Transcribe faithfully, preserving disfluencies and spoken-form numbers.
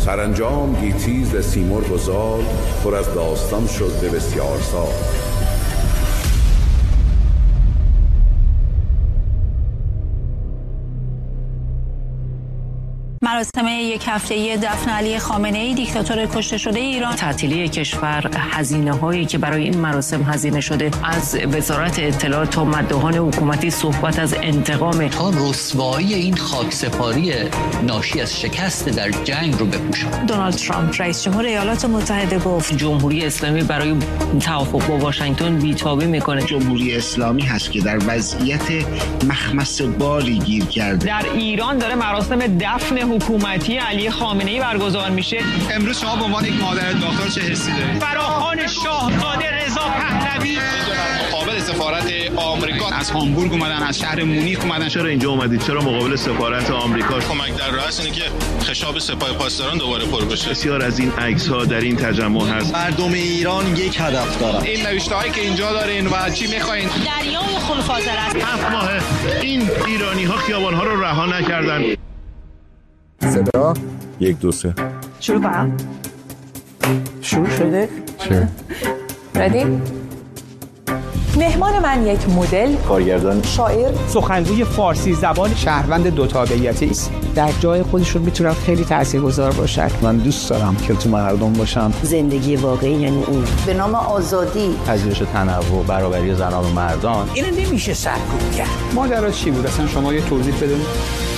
سرانجام گیتیز سیمرغ و زال پر از داستان شد به بسیار سال. مراسم یک هفته‌ای دفن علی خامنه‌ای دیکتاتور کشته شده ایران. تعطیلی کشور، هزینه‌هایی که برای این مراسم هزینه شده، از وزارت اطلاعات تا مداحان حکومتی صحبت از انتقام، تا رسوایی این خاکسپاری ناشی از شکست در جنگ رو بپوشاند. دونالد ترامپ رئیس جمهور ایالات متحده گفت جمهوری اسلامی برای توافق با واشنگتن بی‌تابی میکنه. جمهوری اسلامی هست که در وضعیت مخمص بالی گیر کرده. در ایران داره مراسم دفن حکومتی علی خامنه‌ای برگزار میشه. امروز شما به عنوان یک مادر داغدار چه حسی دارید؟ فراخوان شاهزاده رضا پهلوی مقابل سفارت آمریکا از هامبورگ اومدن، از شهر مونیخ اومدن. چرا اینجا اومدید؟ چرا مقابل سفارت آمریکا؟ کمک در رأس اینه که خشاب سپاه پاسداران دوباره پر بشه. بسیار از این عکس‌ها در این تجمع هست. مردم ایران یک هدف دارن. این نوشته‌هایی که اینجا دارین و چی می‌خواین؟ دریای خلفازر است. هفت ماه این ایرانی‌ها خیابان‌ها رو رها نکردن. صدا یک دو سه شروع کنم. شروع شده؟ چه؟ ردی؟ مهمان من یک مدل، کارگردان، شاعر، سخنگوی فارسی زبان، شهروند دو تابعیتی است. در جای خودشون میتونن خیلی تاثیرگذار باشن. من دوست دارم که تو مردم باشم. زندگی واقعی یعنی اون. به نام آزادی، پذیرش تنوع، برابری زنان و مردان. اینو نمیشه سرکوب کرد. ماجرا چی بود اصلا؟ شما یه توضیح بدید.